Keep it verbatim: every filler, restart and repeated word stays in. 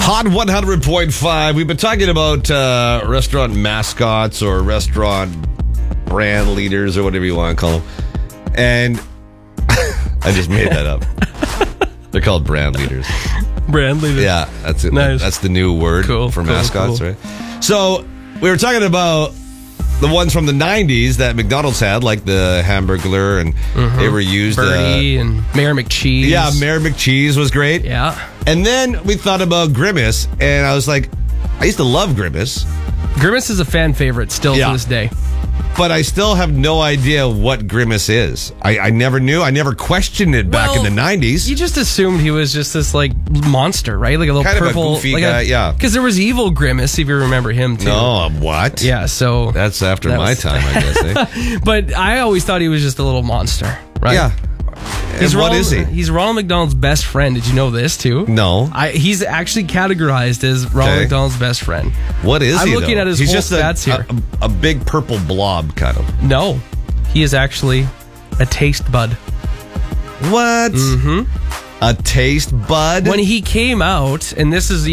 Hot one hundred point five. We've been talking about uh, restaurant mascots or restaurant brand leaders or whatever you want to call them. And I just made that up. They're called brand leaders. Brand leaders. Yeah, that's it. Nice. That's the new word Cool, for cool, mascots, cool. right? So we were talking about the ones from the nineties that McDonald's had, like the Hamburglar, and Mm-hmm. they were used. Birdie Uh, and Mayor McCheese. yeah, Mayor McCheese was great. Yeah. And then we thought about Grimace, and I was like, I used to love Grimace, Grimace is a fan favorite still Yeah. to this day. but I still have no idea what Grimace is. I, I never knew. I never questioned it back Well, in the nineties. You just assumed he was just this like monster, right? Like a little Kind of a purple, goofy like guy, yeah. Because there was evil Grimace, if you remember him too. No, what? Yeah, so That's after That my was- time, I guess. Eh? but I always thought he was just a little monster, right? Yeah. He's And what Ronald, is he? He's Ronald McDonald's best friend. Did you know this too? No. I, he's actually categorized as Ronald Okay. McDonald's best friend. What is I'm he? looking though? at his He's whole just a, stats here. A, a big purple blob, kind of. No, he is actually a taste bud. What? Mm-hmm. A taste bud? When he came out, and this is